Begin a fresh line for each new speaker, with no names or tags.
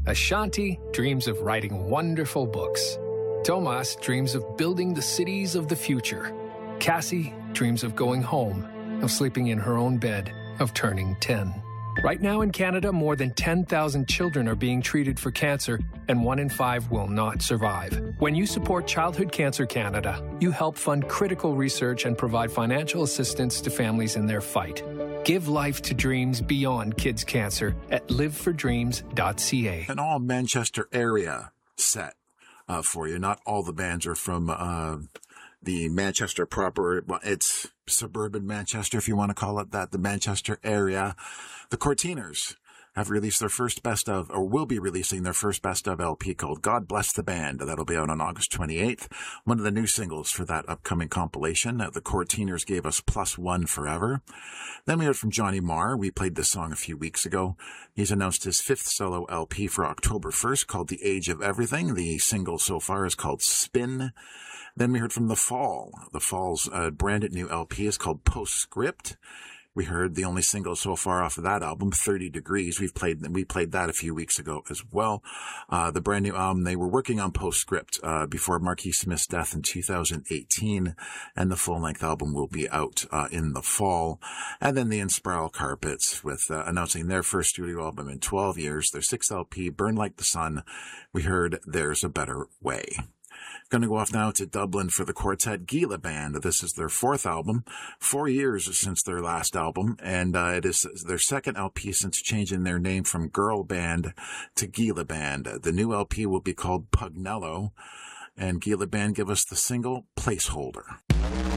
Ashanti dreams of writing wonderful books. Tomas dreams of building the cities of the future. Cassie dreams of going home, of sleeping in her own bed, of turning 10. Right now in Canada, more than 10,000 children are being treated for cancer, and 1 in 5 will not survive. When you support Childhood Cancer Canada, you help fund critical research and provide financial assistance to families in their fight. Give life to dreams beyond kids' cancer at livefordreams.ca.
An all Manchester area set for you. Not all the bands are from the Manchester proper. It's suburban Manchester, if you want to call it that, the Manchester area. The Courteeners have released their first best of, or will be releasing their first best of LP called God Bless the Band. That'll be out on August 28th. One of the new singles for that upcoming compilation. The Courteeners gave us Plus One Forever. Then we heard from Johnny Marr. We played this song a few weeks ago. He's announced his 5th solo LP for October 1st called The Age of Everything. The single so far is called Spin. Then we heard from The Fall. The Fall's branded new LP is called Postscript. We heard the only single so far off of that album, 30 Degrees. We played that a few weeks ago as well. The brand new album, they were working on Postscript before Marquis Smith's death in 2018, and the full-length album will be out in the fall. And then the Inspiral Carpets with announcing their first studio album in 12 years, their 6th LP, Burn Like the Sun. We heard There's a Better Way. Going to go off now to Dublin for the quartet Gila Band. This is their 4th album, 4 years since their last album, and it is their 2nd LP since changing their name from Girl Band to Gila Band. The new LP will be called Pugnello, and Gila Band give us the single Placeholder.